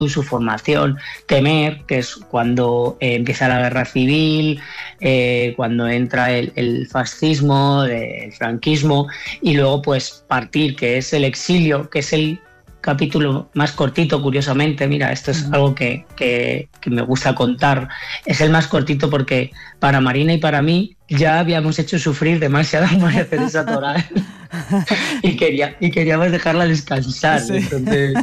su formación, Temer, que es cuando empieza la guerra civil, cuando entra el fascismo, el franquismo, y luego pues Partir, que es el exilio, que es el capítulo más cortito, curiosamente. Mira, esto es algo que me gusta contar. Es el más cortito porque para Marina y para mí ya habíamos hecho sufrir demasiado a María Teresa Toral y queríamos dejarla descansar. Sí. Entonces...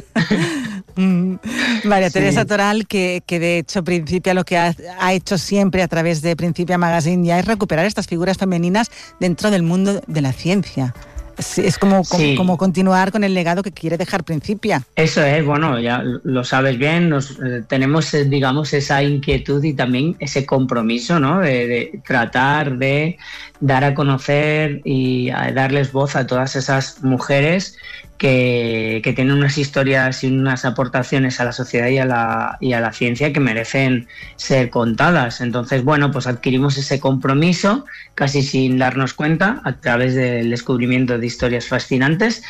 María Teresa Toral, que de hecho Principia lo que ha hecho siempre a través de Principia Magazine ya es recuperar estas figuras femeninas dentro del mundo de la ciencia. Es como continuar con el legado que quiere dejar Principia. Eso es, bueno, ya lo sabes bien, tenemos, digamos, esa inquietud y también ese compromiso, ¿no? De tratar de dar a conocer y a darles voz a todas esas mujeres que tienen unas historias y unas aportaciones a la sociedad y a la ciencia que merecen ser contadas. Entonces, bueno, pues adquirimos ese compromiso casi sin darnos cuenta a través del descubrimiento de historias fascinantes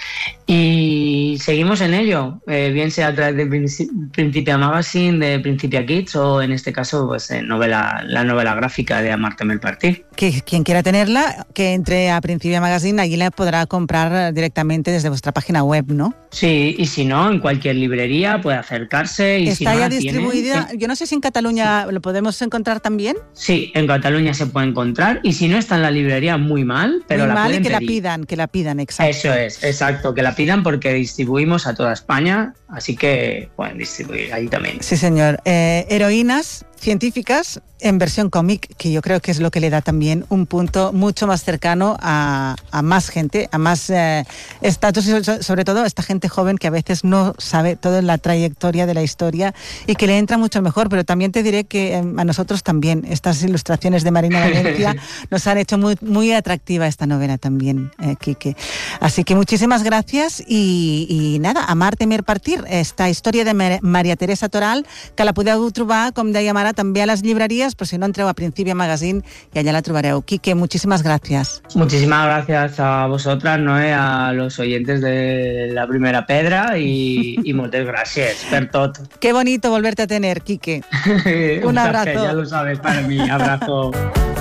y seguimos en ello, bien sea a través de Principia Magazine, de Principia Kids o en este caso pues la novela gráfica de Amar, Temer, Partir. Que quien quiera tenerla, que entre a Principia Magazine, allí la podrá comprar directamente desde vuestra página web, ¿no? Sí, y si no, en cualquier librería puede acercarse. Y ¿Está si no ya distribuida? Yo no sé si en Cataluña lo podemos encontrar también. Sí, en Cataluña se puede encontrar y si no está en la librería, muy mal, pero muy la mal pueden y que pedir. que la pidan, exacto. Eso es, exacto, que la pidan porque distribuimos a toda España, así que pueden distribuir ahí también. Sí, señor. Heroínas científicas en versión cómic, que yo creo que es lo que le da también un punto mucho más cercano a más gente, a más estatus y sobre todo a esta gente joven que a veces no sabe toda la trayectoria de la historia y que le entra mucho mejor, pero también te diré que a nosotros también estas ilustraciones de Marina Valencia nos han hecho muy, muy atractiva esta novela también, Quique. Así que muchísimas gracias y nada, Amar, Temer, Partir, esta història de Maria Teresa Toral, que la podeu trobar, com deia Mara, també a les llibreries, però si no entreu a Principia Magazine y allá la trobareu. Quique, muchísimas gracias. Muchísimas gracias a vosotras, Noé, a los oyentes de La Primera Pedra y muchas gracias per tot. Qué bonito volverte a tener, Quique. Un abrazo. Ya lo sabes, para mí, abrazo.